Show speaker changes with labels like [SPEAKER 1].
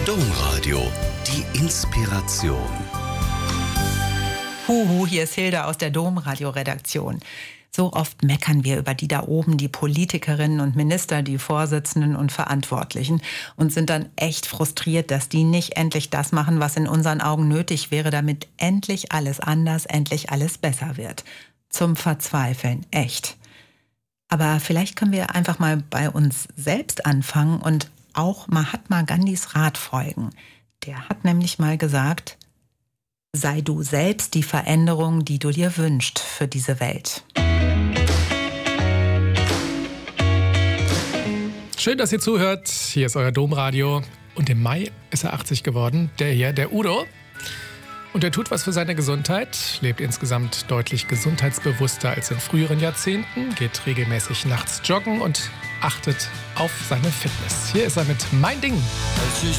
[SPEAKER 1] Domradio, die Inspiration.
[SPEAKER 2] Huhu, hier ist Hilde aus der Domradio-Redaktion. So oft meckern wir über die da oben, die Politikerinnen und Minister, die Vorsitzenden und Verantwortlichen und sind dann echt frustriert, dass die nicht endlich das machen, was in unseren Augen nötig wäre, damit endlich alles anders, endlich alles besser wird. Zum Verzweifeln, echt. Aber vielleicht können wir einfach mal bei uns selbst anfangen und auch Mahatma Gandhis Rat folgen. Der hat nämlich mal gesagt: Sei du selbst die Veränderung, die du dir wünschst für diese Welt.
[SPEAKER 3] Schön, dass ihr zuhört. Hier ist euer Domradio. Und im Mai ist er 80 geworden. Der hier, der Udo. Und er tut was für seine Gesundheit, lebt insgesamt deutlich gesundheitsbewusster als in früheren Jahrzehnten, geht regelmäßig nachts joggen und achtet auf seine Fitness. Hier ist er mit Mein Ding.
[SPEAKER 4] Als ich